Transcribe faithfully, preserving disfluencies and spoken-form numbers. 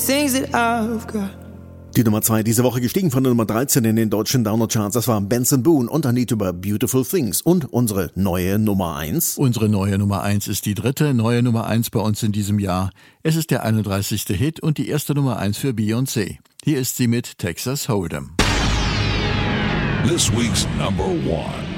Things that I've got. Die Nummer zwei diese Woche gestiegen von der Nummer dreizehn in den deutschen Download-Charts. Das war Benson Boone und Anita Beautiful Things. Und unsere neue Nummer eins. Unsere neue Nummer eins ist die dritte neue Nummer eins bei uns in diesem Jahr. Es ist der einunddreißigste Hit und die erste Nummer eins für Beyoncé. Hier ist sie mit Texas Hold'em. This week's number one.